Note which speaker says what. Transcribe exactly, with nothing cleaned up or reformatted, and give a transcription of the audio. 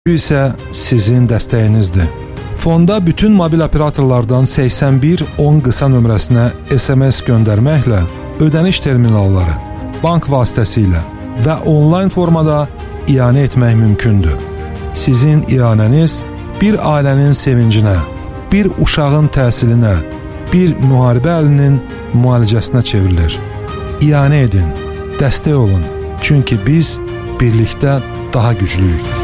Speaker 1: Bu isə sizin dəstəyinizdir. Fonda bütün mobil operatorlardan səksən bir on qısa nömrəsinə S M S göndərməklə ödəniş terminalları, bank vasitəsilə və onlayn formada ianə etmək mümkündür. Sizin ianəniz bir ailənin sevincinə, bir uşağın təhsilinə, bir müharibə əlinin müalicəsinə çevrilir. İanə edin, dəstək olun, çünki biz birlikdə daha güclüyük.